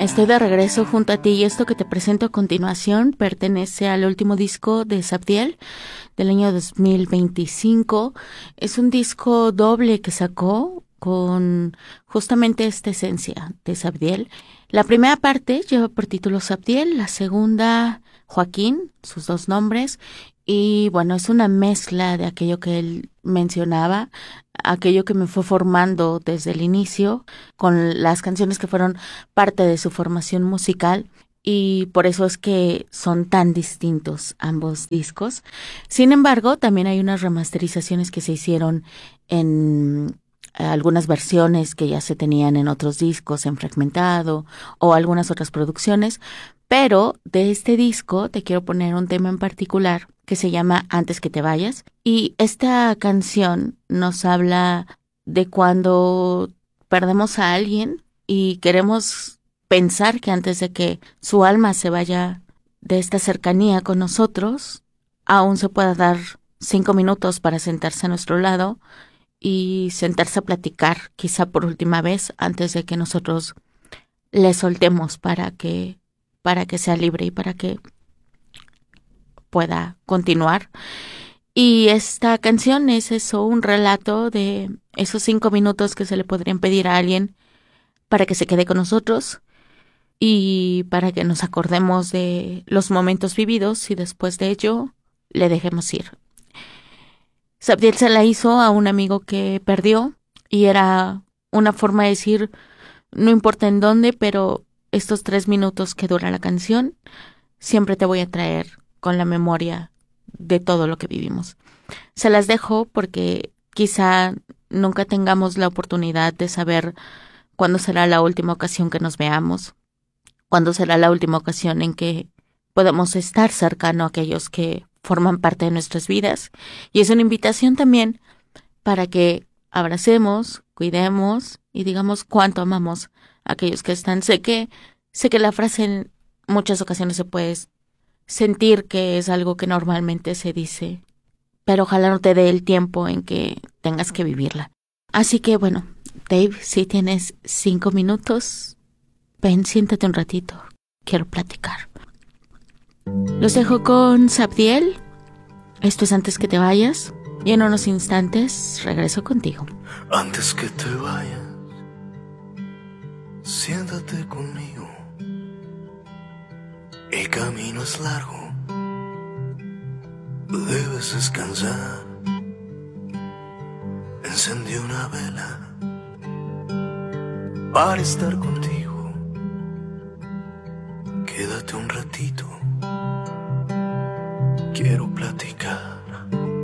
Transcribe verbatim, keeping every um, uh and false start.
Estoy de regreso junto a ti y esto que te presento a continuación pertenece al último disco de Sabdiel del año dos mil veinticinco. Es un disco doble que sacó con justamente esta esencia de Sabdiel. La primera parte lleva por título Sabdiel, la segunda Joaquín, sus dos nombres, y bueno, es una mezcla de aquello que él mencionaba, aquello que me fue formando desde el inicio, con las canciones que fueron parte de su formación musical, y por eso es que son tan distintos ambos discos. Sin embargo, también hay unas remasterizaciones que se hicieron en algunas versiones que ya se tenían en otros discos, en fragmentado, o algunas otras producciones, pero de este disco te quiero poner un tema en particular que se llama Antes que te vayas, y esta canción nos habla de cuando perdemos a alguien y queremos pensar que antes de que su alma se vaya de esta cercanía con nosotros, aún se pueda dar cinco minutos para sentarse a nuestro lado y sentarse a platicar, quizá por última vez, antes de que nosotros le soltemos para que, para que sea libre y para que pueda continuar. Y esta canción es eso, un relato de esos cinco minutos que se le podrían pedir a alguien para que se quede con nosotros y para que nos acordemos de los momentos vividos y después de ello le dejemos ir. Sabdiel se la hizo a un amigo que perdió y era una forma de decir, no importa en dónde, pero estos tres minutos que dura la canción, siempre te voy a traer con la memoria de todo lo que vivimos. Se las dejo porque quizá nunca tengamos la oportunidad de saber cuándo será la última ocasión que nos veamos, cuándo será la última ocasión en que podamos estar cercano a aquellos que forman parte de nuestras vidas. Y es una invitación también para que abracemos, cuidemos y digamos cuánto amamos a aquellos que están. Sé que, sé que la frase en muchas ocasiones se puede sentir que es algo que normalmente se dice, pero ojalá no te dé el tiempo en que tengas que vivirla. Así que bueno, Dave, si tienes cinco minutos, ven, siéntate un ratito, quiero platicar. Los dejo con Sabdiel. Esto es Antes que te vayas y en unos instantes regreso contigo. Antes que te vayas, siéntate conmigo. El camino es largo, debes descansar. Encendí una vela para estar contigo. Quédate un ratito, quiero platicar.